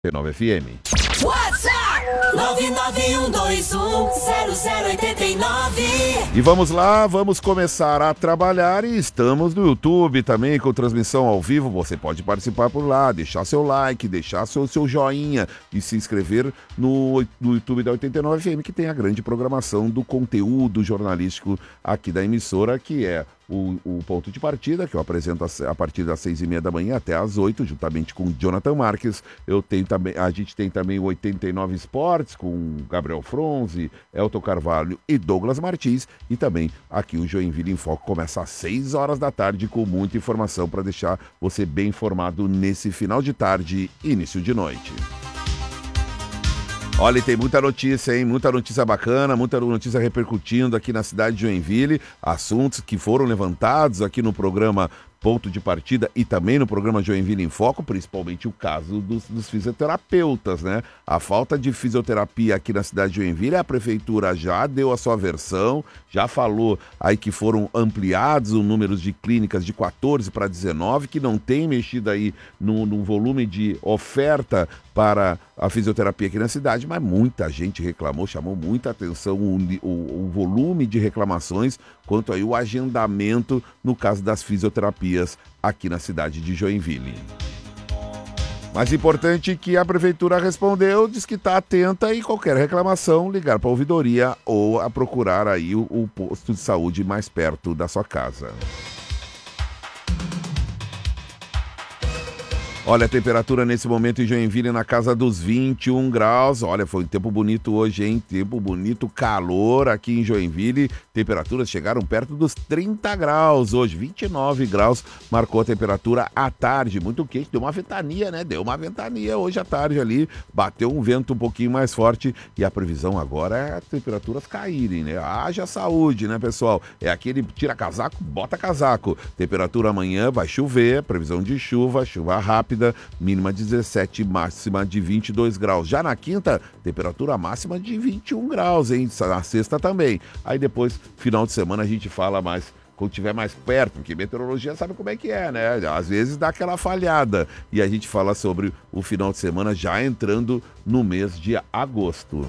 89 FM. WhatsApp 991210089. E vamos lá, vamos começar a trabalhar e estamos no YouTube também com transmissão ao vivo. Você pode participar por lá, deixar seu like, deixar seu joinha e se inscrever no YouTube da 89 FM, que tem a grande programação do conteúdo jornalístico aqui da emissora, que é o Ponto de Partida, que eu apresento a partir das 6h30 da manhã até às 8h, juntamente com Jonathan Marques. A gente tem também o 89 Esportes, com Gabriel Fronzi, Elton Carvalho e Douglas Martins. E também aqui o Joinville em Foco começa às 6 horas da tarde, com muita informação para deixar você bem informado nesse final de tarde e início de noite. Olha, tem muita notícia, hein? Muita notícia bacana, muita notícia repercutindo aqui na cidade de Joinville, assuntos que foram levantados aqui no programa Ponto de Partida e também no programa Joinville em Foco, principalmente o caso dos fisioterapeutas, né? A falta de fisioterapia aqui na cidade de Joinville, a prefeitura já deu a sua versão, já falou aí que foram ampliados o número de clínicas de 14 para 19, que não tem mexido aí no volume de oferta para a fisioterapia aqui na cidade, mas muita gente reclamou, chamou muita atenção o volume de reclamações quanto aí o agendamento no caso das fisioterapias aqui na cidade de Joinville. Mais importante que a prefeitura respondeu, diz que está atenta e qualquer reclamação ligar para a ouvidoria ou a procurar aí o posto de saúde mais perto da sua casa. Olha, a temperatura nesse momento em Joinville na casa dos 21 graus. Olha, foi um tempo bonito hoje, hein? Tempo bonito, calor aqui em Joinville. Temperaturas chegaram perto dos 30 graus hoje. 29 graus marcou a temperatura à tarde. Muito quente, deu uma ventania, né? Deu uma ventania hoje à tarde ali. Bateu um vento um pouquinho mais forte. E a previsão agora é as temperaturas caírem, né? Haja saúde, né, pessoal? É aquele tira casaco, bota casaco. Temperatura amanhã vai chover, previsão de chuva rápida. Mínima 17, máxima de 22 graus. Já na quinta, temperatura máxima de 21 graus, hein? Na sexta também. Aí depois, final de semana, a gente fala mais quando estiver mais perto, porque meteorologia sabe como é que é, né? Às vezes dá aquela falhada. E a gente fala sobre o final de semana já entrando no mês de agosto.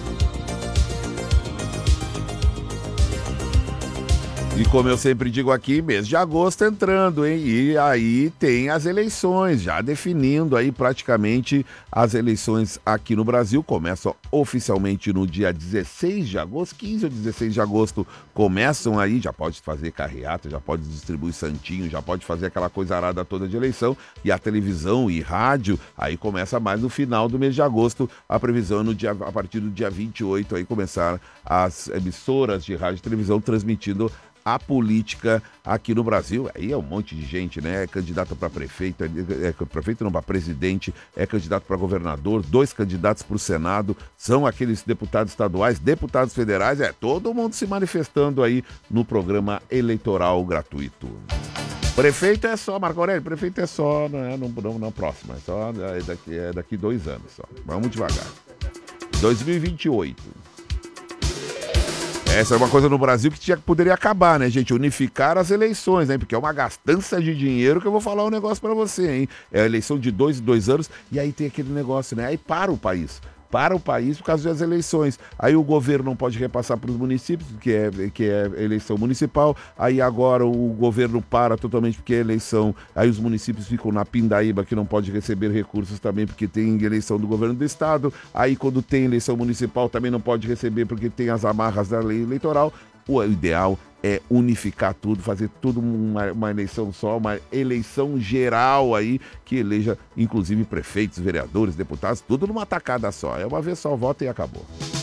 E como eu sempre digo aqui, mês de agosto entrando, hein? E aí tem as eleições, já definindo aí praticamente as eleições aqui no Brasil. Começam oficialmente no dia 16 de agosto, 15 ou 16 de agosto começam aí, já pode fazer carreata, já pode distribuir santinho, já pode fazer aquela coisa arada toda de eleição. E a televisão e rádio, aí começa mais no final do mês de agosto. A previsão é a partir do dia 28, aí começar as emissoras de rádio e televisão transmitindo a política aqui no Brasil. Aí é um monte de gente, né? É candidato para prefeito, prefeito não, para presidente, é candidato para governador, 2 candidatos para o Senado, são aqueles deputados estaduais, deputados federais, todo mundo se manifestando aí no programa eleitoral gratuito. Prefeito é só, Marco Aurélio, prefeito é só, não na próxima, é daqui 2 anos só. Vamos devagar. 2028. Essa é uma coisa no Brasil que poderia acabar, né, gente? Unificar as eleições, né? Porque é uma gastança de dinheiro que eu vou falar um negócio pra você, hein? É a eleição de 2 em 2 anos e aí tem aquele negócio, né? Aí para o país por causa das eleições. Aí o governo não pode repassar para os municípios, que é eleição municipal. Aí agora o governo para totalmente porque é eleição. Aí os municípios ficam na pindaíba, que não pode receber recursos também porque tem eleição do governo do estado. Aí quando tem eleição municipal também não pode receber porque tem as amarras da lei eleitoral. O ideal é unificar tudo, fazer tudo uma eleição só, uma eleição geral aí, que eleja inclusive prefeitos, vereadores, deputados, tudo numa tacada só. É uma vez só, vota e acabou.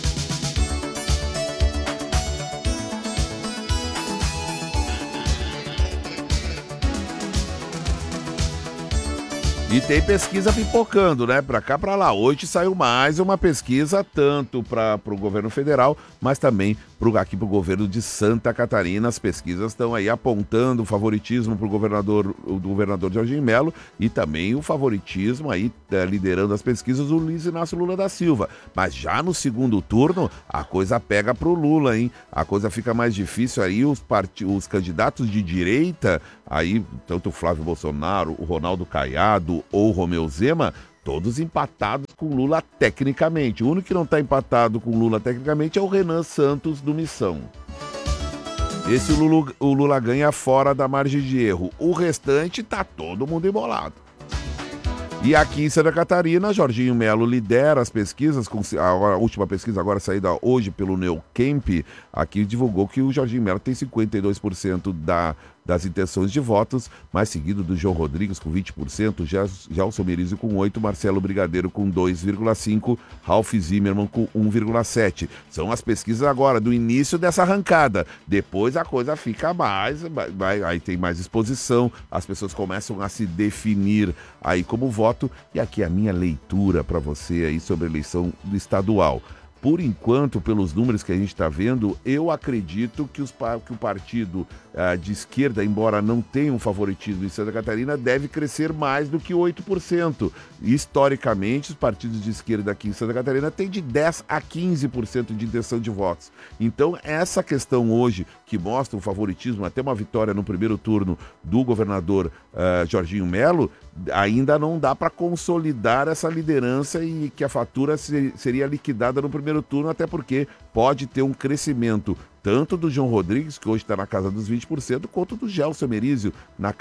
E tem pesquisa pipocando, né? Pra cá, pra lá. Hoje saiu mais uma pesquisa, tanto para o governo federal, mas também aqui pro governo de Santa Catarina. As pesquisas estão aí apontando o favoritismo do governador Jorginho Melo e também o favoritismo aí, liderando as pesquisas, o Luiz Inácio Lula da Silva. Mas já no segundo turno, a coisa pega pro Lula, hein? A coisa fica mais difícil aí, os candidatos de direita, aí, tanto o Flávio Bolsonaro, o Ronaldo Caiado ou o Romeu Zema, todos empatados com Lula tecnicamente. O único que não está empatado com Lula tecnicamente é o Renan Santos do Missão. Esse o Lula ganha fora da margem de erro. O restante tá todo mundo embolado. E aqui em Santa Catarina, Jorginho Melo lidera as pesquisas, a última pesquisa agora saída hoje pelo Neocamp, aqui divulgou que o Jorginho Melo tem 52% das intenções de votos, mais seguido do João Rodrigues com 20%, Gelson Merizio com 8%, Marcelo Brigadeiro com 2,5%, Ralph Zimmermann com 1,7%. São as pesquisas agora, do início dessa arrancada. Depois a coisa fica mais, aí tem mais exposição, as pessoas começam a se definir aí como voto. E aqui a minha leitura para você aí sobre a eleição do estadual. Por enquanto, pelos números que a gente está vendo, eu acredito que o partido de esquerda, embora não tenha um favoritismo em Santa Catarina, deve crescer mais do que 8%. Historicamente, os partidos de esquerda aqui em Santa Catarina têm de 10% a 15% de intenção de votos. Então, essa questão hoje, que mostra um favoritismo, até uma vitória no primeiro turno do governador Jorginho Melo, ainda não dá para consolidar essa liderança e que a fatura seria liquidada no primeiro turno, até porque pode ter um crescimento tanto do João Rodrigues, que hoje está na casa dos 20%, quanto do Gelson Merizio, na